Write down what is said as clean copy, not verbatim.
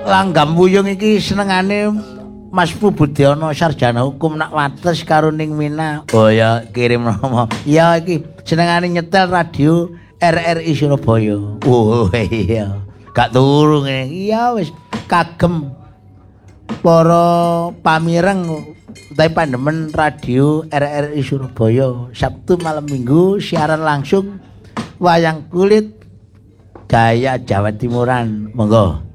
Langgam Wuyung iki senengane Mas Pubudiono sarjana hukum nak wates karo ning Mina. Oh ya kirim nomo. Ya iki senengane nyetel radio RRI Surabaya. Oh iya. Gak turu ngene. Iya wis kagem para pamireng utawi pandemen radio RRI Surabaya. Sabtu malam Minggu siaran langsung wayang kulit gaya Jawa Timuran. Monggo.